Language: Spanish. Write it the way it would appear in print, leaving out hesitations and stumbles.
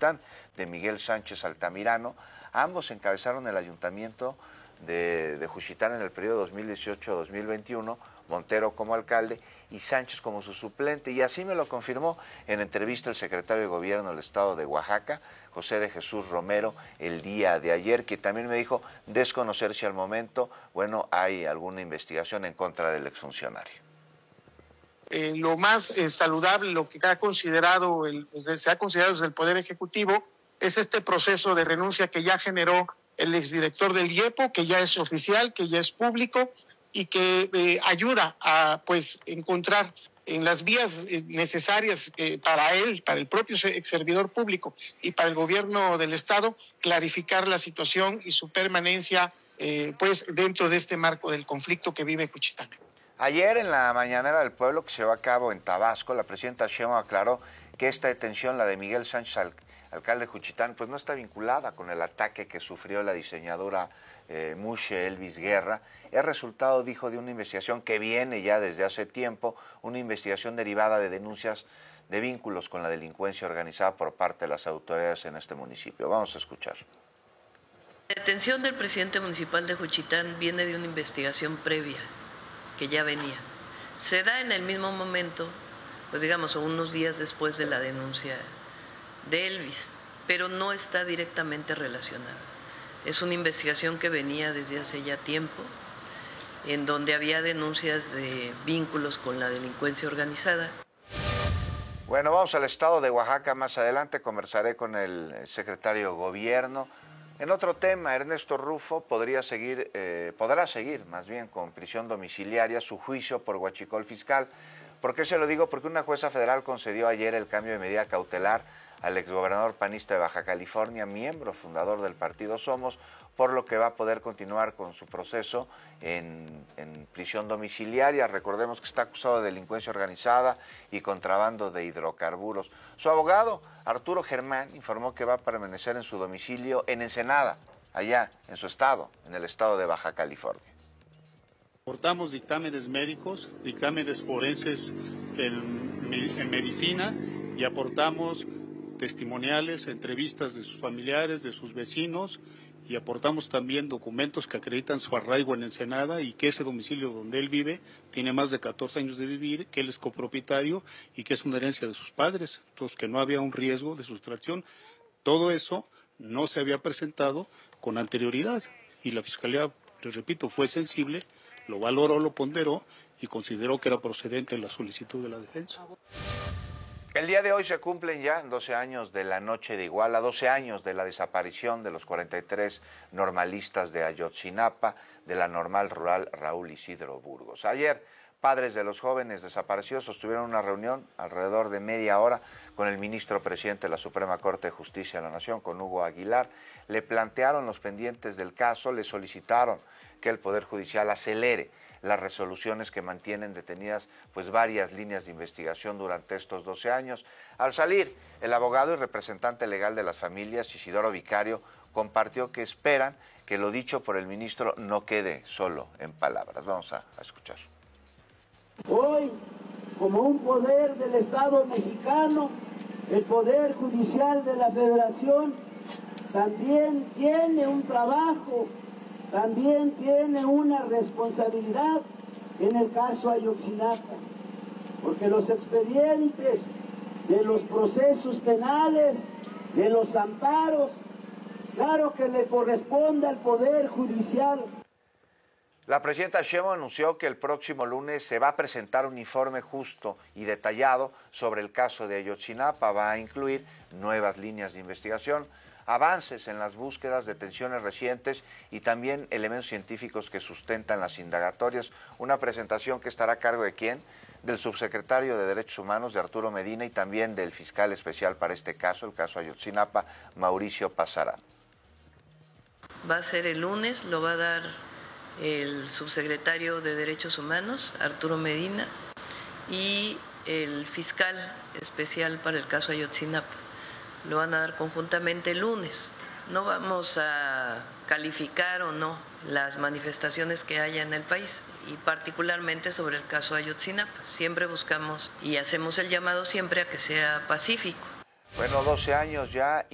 Juchitán, de Miguel Sánchez Altamirano. Ambos encabezaron el ayuntamiento de Juchitán en el periodo 2018-2021, Montero como alcalde y Sánchez como su suplente, y así me lo confirmó en entrevista el secretario de Gobierno del Estado de Oaxaca, José de Jesús Romero, el día de ayer, que también me dijo desconocer si al momento, hay alguna investigación en contra del exfuncionario. Lo más saludable, lo que se ha considerado desde el Poder Ejecutivo, es este proceso de renuncia que ya generó el exdirector del IEPO, que ya es oficial, que ya es público y que ayuda a encontrar en las vías necesarias para él, para el propio servidor público y para el gobierno del Estado, clarificar la situación y su permanencia dentro de este marco del conflicto que vive Juchitán. Ayer en la mañanera del pueblo que se llevó a cabo en Tabasco, la presidenta Sheinbaum aclaró que esta detención, la de Miguel Sánchez, alcalde de Juchitán, pues no está vinculada con el ataque que sufrió la diseñadora Mushe Elvis Guerra. Es resultado, dijo, de una investigación que viene ya desde hace tiempo, una investigación derivada de denuncias de vínculos con la delincuencia organizada por parte de las autoridades en este municipio. Vamos a escuchar. La detención del presidente municipal de Juchitán viene de una investigación previa que ya venía. Se da en el mismo momento, unos días después de la denuncia de Elvis, pero no está directamente relacionada. Es una investigación que venía desde hace ya tiempo, en donde había denuncias de vínculos con la delincuencia organizada. Bueno, vamos al estado de Oaxaca. Más adelante conversaré con el secretario de Gobierno. En otro tema, Ernesto Rufo podrá seguir con prisión domiciliaria su juicio por huachicol fiscal. ¿Por qué se lo digo? Porque una jueza federal concedió ayer el cambio de medida cautelar al exgobernador panista de Baja California, miembro fundador del partido Somos, por lo que va a poder continuar con su proceso en prisión domiciliaria. Recordemos que está acusado de delincuencia organizada y contrabando de hidrocarburos. Su abogado, Arturo Germán, informó que va a permanecer en su domicilio en Ensenada, allá en su estado, en el estado de Baja California. Aportamos dictámenes médicos, dictámenes forenses en medicina y aportamos testimoniales, entrevistas de sus familiares, de sus vecinos, y aportamos también documentos que acreditan su arraigo en Ensenada y que ese domicilio donde él vive tiene más de 14 años de vivir, que él es copropietario y que es una herencia de sus padres, entonces que no había un riesgo de sustracción. Todo eso no se había presentado con anterioridad y la Fiscalía, les repito, fue sensible, lo valoró, lo ponderó y consideró que era procedente la solicitud de la defensa. El día de hoy se cumplen ya 12 años de la noche de Iguala, 12 años de la desaparición de los 43 normalistas de Ayotzinapa, de la normal rural Raúl Isidro Burgos. Ayer, padres de los jóvenes desaparecidos sostuvieron una reunión alrededor de media hora con el ministro presidente de la Suprema Corte de Justicia de la Nación, con Hugo Aguilar. Le plantearon los pendientes del caso, le solicitaron que el Poder Judicial acelere las resoluciones que mantienen detenidas varias líneas de investigación durante estos 12 años. Al salir, el abogado y representante legal de las familias, Isidoro Vicario, compartió que esperan que lo dicho por el ministro no quede solo en palabras. Vamos a escuchar. Hoy, como un poder del Estado mexicano, el Poder Judicial de la Federación también tiene un trabajo, también tiene una responsabilidad en el caso Ayotzinapa, porque los expedientes de los procesos penales, de los amparos, claro que le corresponde al Poder Judicial. La presidenta Sheinbaum anunció que el próximo lunes se va a presentar un informe justo y detallado sobre el caso de Ayotzinapa. Va a incluir nuevas líneas de investigación, avances en las búsquedas, detenciones recientes y también elementos científicos que sustentan las indagatorias. Una presentación que estará a cargo de ¿quién? Del subsecretario de Derechos Humanos, de Arturo Medina, y también del fiscal especial para este caso, el caso Ayotzinapa, Mauricio Pazarán. Va a ser el lunes, lo va a dar el subsecretario de Derechos Humanos, Arturo Medina, y el fiscal especial para el caso Ayotzinapa. Lo van a dar conjuntamente el lunes. No vamos a calificar o no las manifestaciones que haya en el país, y particularmente sobre el caso Ayotzinapa. Siempre buscamos y hacemos el llamado siempre a que sea pacífico. Bueno, 12 años ya.